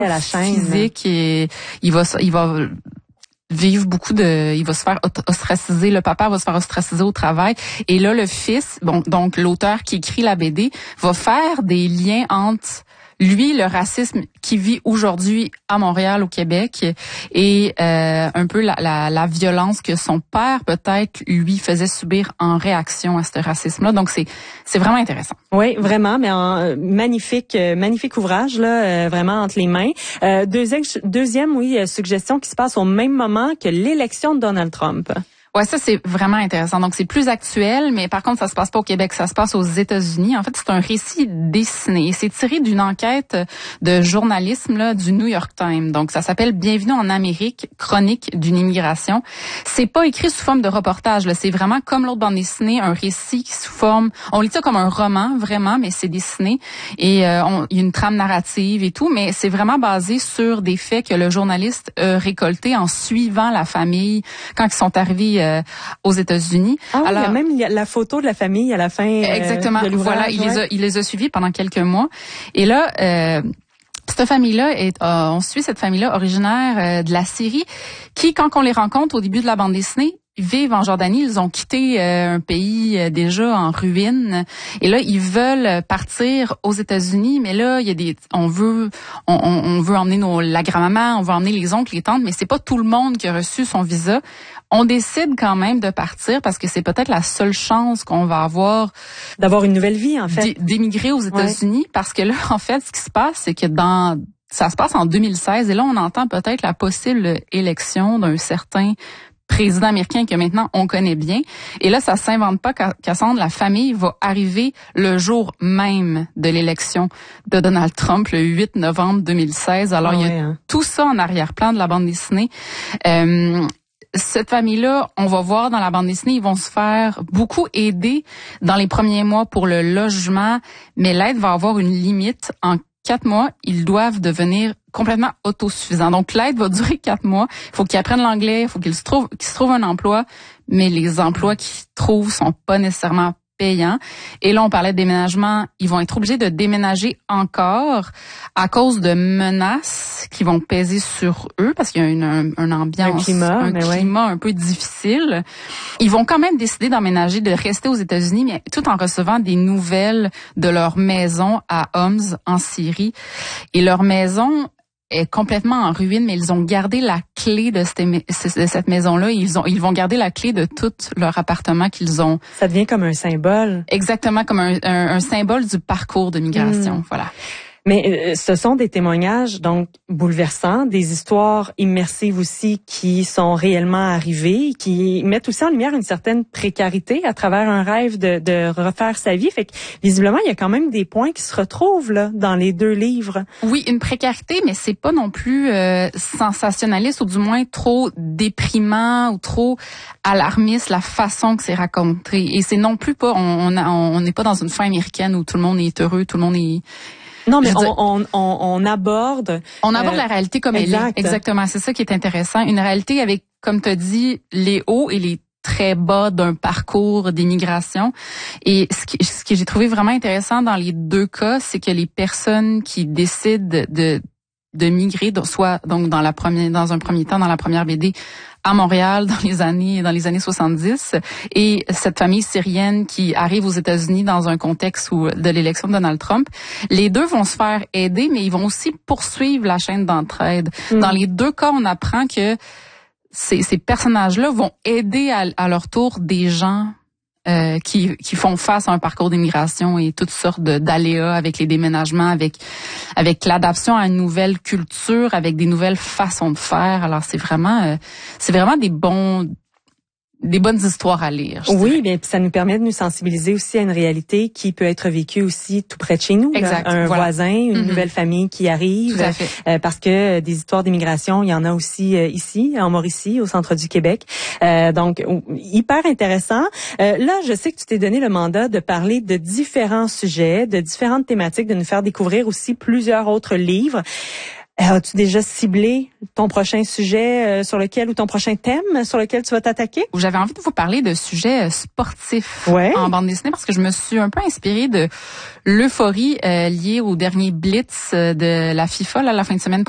à la chaîne physique et il va vivre il va se faire ostraciser, le papa va se faire ostraciser au travail. Et là, le fils, donc l'auteur qui écrit la BD, va faire des liens entre lui, le racisme qui vit aujourd'hui à Montréal, au Québec, et un peu la violence que son père, peut-être, lui faisait subir en réaction à ce racisme-là. Donc, c'est vraiment intéressant. Oui, vraiment, mais magnifique ouvrage, là, vraiment entre les mains. Deuxième, suggestion qui se passe au même moment que l'élection de Donald Trump. Ouais, ça c'est vraiment intéressant. Donc c'est plus actuel, mais par contre ça se passe pas au Québec, ça se passe aux États-Unis. En fait, c'est un récit dessiné et c'est tiré d'une enquête de journalisme là du New York Times. Donc ça s'appelle Bienvenue en Amérique, chronique d'une immigration. C'est pas écrit sous forme de reportage là, c'est vraiment comme l'autre bande dessinée, un récit qui sous forme, on lit ça comme un roman vraiment, mais c'est dessiné et il y a une trame narrative et tout, mais c'est vraiment basé sur des faits que le journaliste a récoltés en suivant la famille quand ils sont arrivés aux États-Unis. Ah, alors, il y a même la photo de la famille à la fin exactement, de l'ouvrage. Voilà, il les a suivis pendant quelques mois. Et là, cette famille-là, on suit cette famille-là originaire de la Syrie qui, quand on les rencontre au début de la bande dessinée, vivent en Jordanie. Ils ont quitté un pays déjà en ruine. Et là, ils veulent partir aux États-Unis. Mais là, il y a on veut emmener la grand-maman, on veut emmener les oncles, les tantes, mais c'est pas tout le monde qui a reçu son visa. On décide quand même de partir parce que c'est peut-être la seule chance qu'on va avoir d'avoir une nouvelle vie, en fait. D'émigrer aux États-Unis. Parce que là, en fait, ce qui se passe, c'est que ça se passe en 2016 et là, on entend peut-être la possible élection d'un certain président américain que maintenant on connaît bien. Et là, ça s'invente pas, Cassandre, la famille va arriver le jour même de l'élection de Donald Trump, le 8 novembre 2016. Alors, il y a tout ça en arrière-plan de la bande dessinée. Cette famille-là, on va voir dans la bande dessinée, ils vont se faire beaucoup aider dans les premiers mois pour le logement, mais l'aide va avoir une limite. En 4 mois, ils doivent devenir complètement autosuffisants. Donc, l'aide va durer 4 mois. Il faut qu'ils apprennent l'anglais, il faut qu'ils se trouvent un emploi, mais les emplois qu'ils trouvent sont pas nécessairement payants. Et là, on parlait de déménagement. Ils vont être obligés de déménager encore à cause de menaces qui vont peser sur eux parce qu'il y a une ambiance, un climat un peu difficile. Ils vont quand même décider d'emménager, de rester aux États-Unis, mais tout en recevant des nouvelles de leur maison à Homs, en Syrie. Et leur maison est complètement en ruine, mais ils ont gardé la clé de cette maison-là. Ils vont garder la clé de tout leur appartement qu'ils ont. Ça devient comme un symbole. Exactement, comme un symbole du parcours de migration. Voilà. Mais ce sont des témoignages donc bouleversants, des histoires immersives aussi qui sont réellement arrivées, qui mettent aussi en lumière une certaine précarité à travers un rêve de refaire sa vie. Fait que visiblement, il y a quand même des points qui se retrouvent là dans les deux livres. Oui, une précarité, mais c'est pas non plus sensationnaliste ou du moins trop déprimant ou trop alarmiste la façon que c'est raconté. Et c'est non plus pas, on n'est pas dans une fin américaine où tout le monde est heureux, tout le monde est... Non, mais on aborde... On aborde la réalité comme elle est. Exactement, c'est ça qui est intéressant. Une réalité avec, comme tu as dit, les hauts et les très bas d'un parcours d'immigration. Et ce que j'ai trouvé vraiment intéressant dans les deux cas, c'est que les personnes qui décident de migrer, soit donc dans un premier temps dans la première BD à Montréal dans les années 70 et cette famille syrienne qui arrive aux États-Unis dans un contexte de l'élection de Donald Trump, les deux vont se faire aider, mais ils vont aussi poursuivre la chaîne d'entraide. Dans les deux cas, on apprend que ces personnages-là vont aider à leur tour des gens qui font face à un parcours d'immigration et toutes sortes d'aléas avec les déménagements, avec l'adaptation à une nouvelle culture, avec des nouvelles façons de faire. Alors c'est vraiment des bonnes histoires à lire. Oui, bien ça nous permet de nous sensibiliser aussi à une réalité qui peut être vécue aussi tout près de chez nous. Exact. Un voisin, une nouvelle famille qui arrive. Tout à fait. Parce que des histoires d'immigration, il y en a aussi ici, en Mauricie, au centre du Québec. Donc, hyper intéressant. Là, je sais que tu t'es donné le mandat de parler de différents sujets, de différentes thématiques, de nous faire découvrir aussi plusieurs autres livres. As-tu déjà ciblé ton prochain sujet sur lequel ou ton prochain thème sur lequel tu vas t'attaquer? J'avais envie de vous parler de sujets sportifs en bande dessinée parce que je me suis un peu inspirée de l'euphorie liée au dernier blitz de la FIFA là, la fin de semaine